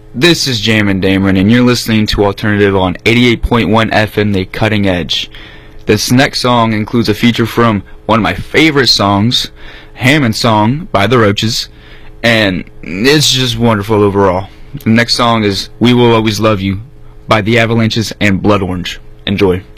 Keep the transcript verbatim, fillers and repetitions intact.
This is Jammin' Dameron, and you're listening to Alternative on eighty-eight point one F M, The Cutting Edge. This next song includes a feature from one of my favorite songs, Hammond Song by The Roaches, and it's just wonderful overall. The next song is We Will Always Love You by The Avalanches and Blood Orange. Enjoy.